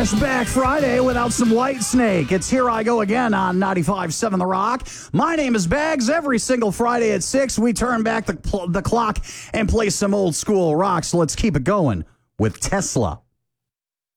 Flashback Friday without some Whitesnake. It's Here I Go Again on 95.7 The Rock. My name is Bags. Every single Friday at 6, we turn back the clock and play some old school rock. So let's keep it going with Tesla.